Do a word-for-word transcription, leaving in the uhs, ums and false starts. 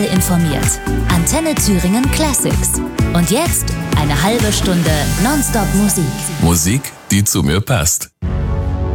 Aktuell informiert. Antenne Thüringen Classics. Und jetzt eine halbe Stunde Nonstop Musik. Musik, die zu mir passt.